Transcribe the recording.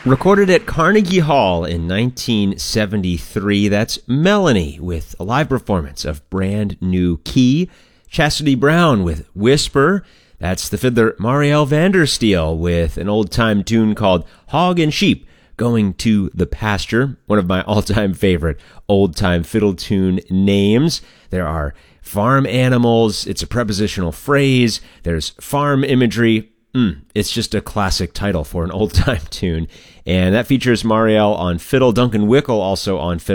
Recorded at Carnegie Hall in 1973, that's Melanie with a live performance of Brand New Key. Chastity Brown with Whisper. That's the fiddler Marielle Vandersteel with an old-time tune called Hog and Sheep Going to the Pasture, one of my all-time favorite old-time fiddle tune names. There are farm animals, it's a prepositional phrase, there's farm imagery. It's just a classic title for an old-time tune. And that features Marielle on fiddle, Duncan Wickel also on fiddle.